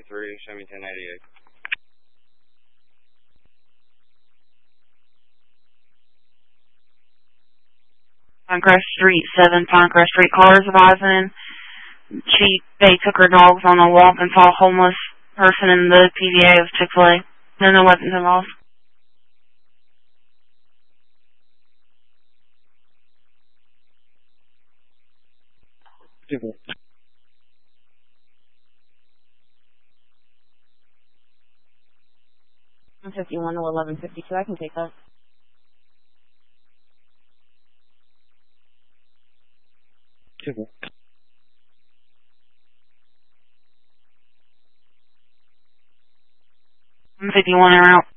show me 1098. Pinecrest Street, 7 Pinecrest Street. Cars advising they took her dogs on a walk and saw a homeless person in the PVA of Chick-fil-A. No weapons involved. People. 51 to 1152, I can take that. People. 51 are out.